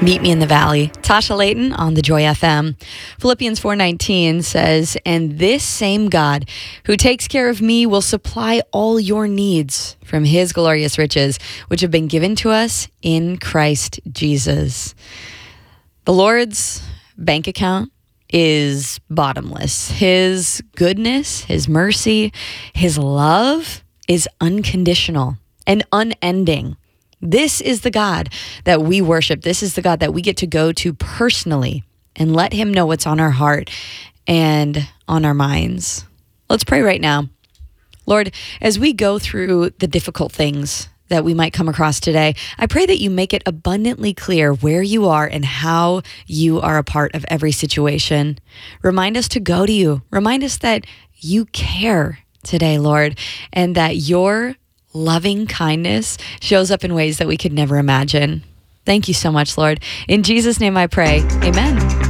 Meet Me in the Valley. Tasha Layton on the Joy FM. Philippians 4:19 says, "And this same God who takes care of me will supply all your needs from his glorious riches, which have been given to us in Christ Jesus." The Lord's bank account is bottomless. His goodness, his mercy, his love is unconditional and unending. This is the God that we worship. This is the God that we get to go to personally and let him know what's on our heart and on our minds. Let's pray right now. Lord, as we go through the difficult things that we might come across today, I pray that you make it abundantly clear where you are and how you are a part of every situation. Remind us to go to you. Remind us that you care today, Lord, and that your loving kindness shows up in ways that we could never imagine. Thank you so much, Lord. In Jesus' name I pray. Amen.